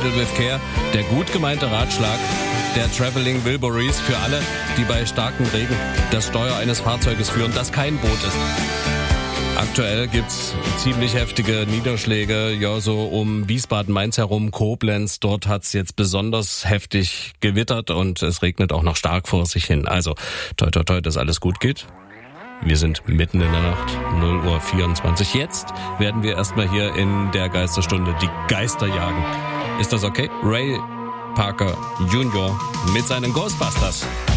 Handle with Care, der gut gemeinte Ratschlag der Traveling Wilburys für alle, die bei starkem Regen das Steuer eines Fahrzeuges führen, das kein Boot ist. Aktuell gibt's ziemlich heftige Niederschläge, ja, so um Wiesbaden-Mainz herum, Koblenz. Dort hat's jetzt besonders heftig gewittert und es regnet auch noch stark vor sich hin. Also, toi, toi, toi, dass alles gut geht. Wir sind mitten in der Nacht, 0:24 Uhr. Jetzt werden wir erstmal hier in der Geisterstunde die Geister jagen. Ist das okay? Ray Parker Jr. mit seinen Ghostbusters.